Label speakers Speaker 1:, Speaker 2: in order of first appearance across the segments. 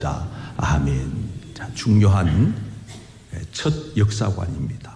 Speaker 1: 아멘. 자, 중요한 첫 역사관입니다.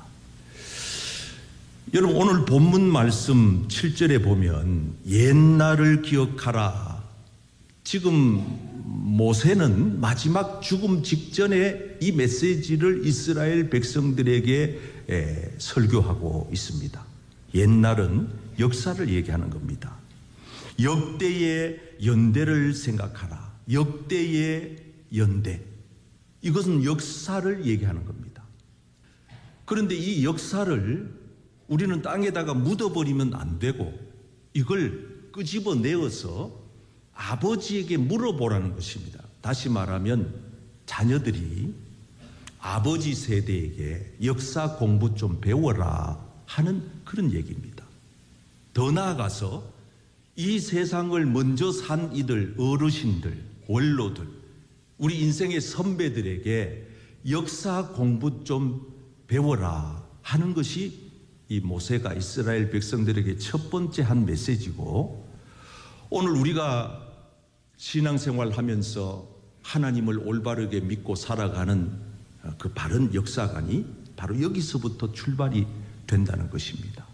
Speaker 1: 여러분, 오늘 본문 말씀 7절에 보면 옛날을 기억하라. 지금 모세는 마지막 죽음 직전에 이 메시지를 이스라엘 백성들에게 설교하고 있습니다. 옛날은 역사를 얘기하는 겁니다. 역대의 연대를 생각하라. 역대의 연대. 이것은 역사를 얘기하는 겁니다. 그런데 이 역사를 우리는 땅에다가 묻어버리면 안 되고 이걸 끄집어내어서 아버지에게 물어보라는 것입니다. 다시 말하면 자녀들이 아버지 세대에게 역사 공부 좀 배워라 하는 그런 얘기입니다. 더 나아가서 이 세상을 먼저 산 이들, 어르신들, 원로들, 우리 인생의 선배들에게 역사 공부 좀 배워라 하는 것이 이 모세가 이스라엘 백성들에게 첫 번째 한 메시지고, 오늘 우리가 신앙생활 하면서 하나님을 올바르게 믿고 살아가는 그 바른 역사관이 바로 여기서부터 출발이 된다는 것입니다.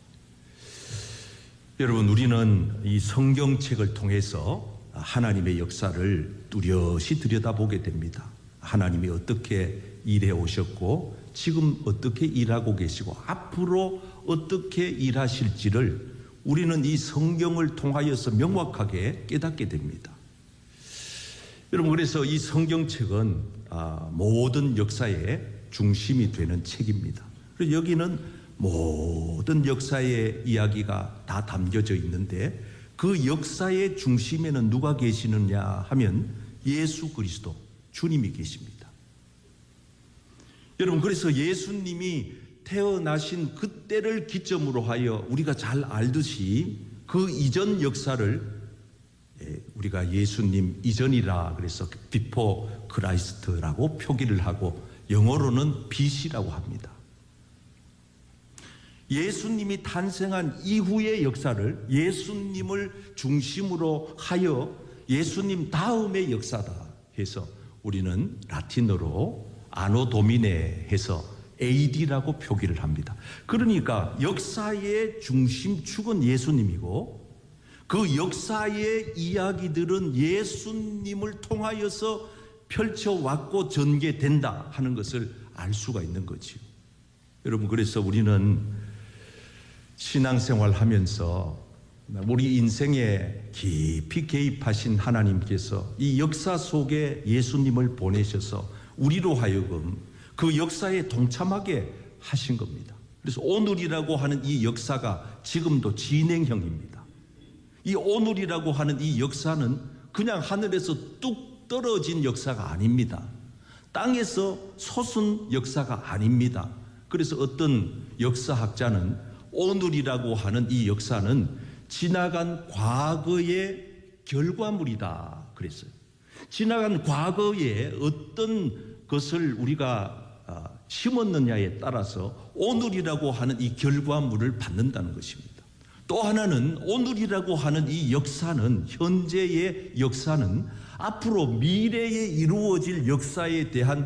Speaker 1: 여러분, 우리는 이 성경책을 통해서 하나님의 역사를 뚜렷이 들여다보게 됩니다. 하나님이 어떻게 일해 오셨고 지금 어떻게 일하고 계시고 앞으로 어떻게 일하실지를 우리는 이 성경을 통하여서 명확하게 깨닫게 됩니다. 여러분, 그래서 이 성경책은 모든 역사의 중심이 되는 책입니다. 그래서 여기는 모든 역사의 이야기가 다 담겨져 있는데 그 역사의 중심에는 누가 계시느냐 하면 예수 그리스도 주님이 계십니다. 여러분, 그래서 예수님이 태어나신 그때를 기점으로 하여 우리가 잘 알듯이 그 이전 역사를 우리가 예수님 이전이라 그래서 비포 크라이스트라고 표기를 하고 영어로는 BC라고 합니다. 예수님이 탄생한 이후의 역사를 예수님을 중심으로 하여 예수님 다음의 역사다 해서 우리는 라틴어로 아노 도미네 해서 AD라고 표기를 합니다. 그러니까 역사의 중심축은 예수님이고 그 역사의 이야기들은 예수님을 통하여서 펼쳐왔고 전개된다 하는 것을 알 수가 있는 거지요. 여러분, 그래서 우리는 신앙생활 하면서 우리 인생에 깊이 개입하신 하나님께서 이 역사 속에 예수님을 보내셔서 우리로 하여금 그 역사에 동참하게 하신 겁니다. 그래서 오늘이라고 하는 이 역사가 지금도 진행형입니다. 이 오늘이라고 하는 이 역사는 그냥 하늘에서 뚝 떨어진 역사가 아닙니다. 땅에서 솟은 역사가 아닙니다. 그래서 어떤 역사학자는 오늘이라고 하는 이 역사는 지나간 과거의 결과물이다 그랬어요. 지나간 과거에 어떤 것을 우리가 심었느냐에 따라서 오늘이라고 하는 이 결과물을 받는다는 것입니다. 또 하나는 오늘이라고 하는 이 역사는, 현재의 역사는 앞으로 미래에 이루어질 역사에 대한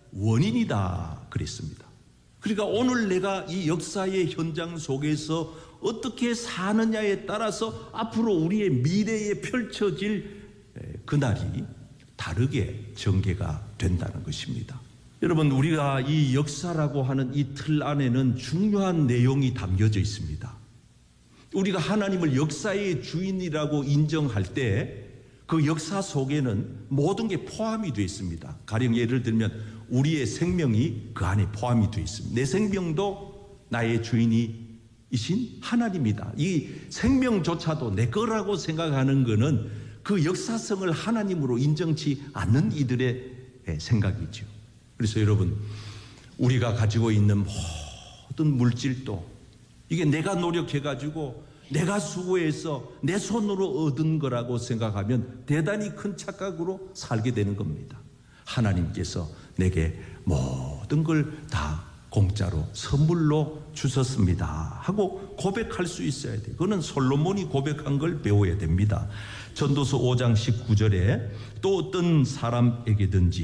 Speaker 1: 원인이다 그랬습니다. 그러니까 오늘 내가 이 역사의 현장 속에서 어떻게 사느냐에 따라서 앞으로 우리의 미래에 펼쳐질 그날이 다르게 전개가 된다는 것입니다. 여러분, 우리가 이 역사라고 하는 이 틀 안에는 중요한 내용이 담겨져 있습니다. 우리가 하나님을 역사의 주인이라고 인정할 때 그 역사 속에는 모든 게 포함이 되어 있습니다. 가령 예를 들면 우리의 생명이 그 안에 포함이 되어 있습니다. 내 생명도 나의 주인이신 하나님이다. 이 생명조차도 내 거라고 생각하는 것은 그 역사성을 하나님으로 인정치 않는 이들의 생각이죠. 그래서 여러분, 우리가 가지고 있는 모든 물질도 이게 내가 노력해가지고 내가 수고해서 내 손으로 얻은 거라고 생각하면 대단히 큰 착각으로 살게 되는 겁니다. 하나님께서 내게 모든 걸 다 공짜로 선물로 주셨습니다 하고 고백할 수 있어야 돼요. 그거는 솔로몬이 고백한 걸 배워야 됩니다. 전도서 5장 19절에 또 어떤 사람에게든지